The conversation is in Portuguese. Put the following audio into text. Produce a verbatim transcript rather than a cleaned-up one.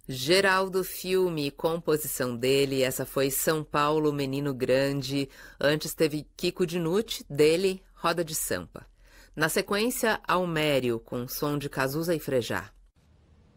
Geral do filme e composição dele, essa foi São Paulo, Menino Grande. Antes teve Kiko Dinucci, dele, Roda de Sampa. Na sequência, Almério, com som de Cazuza e Frejá.